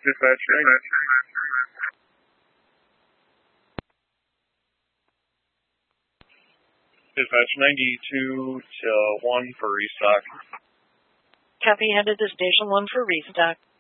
Dispatch 92 to 1 for restock. Copy, headed to Station 1 for restock.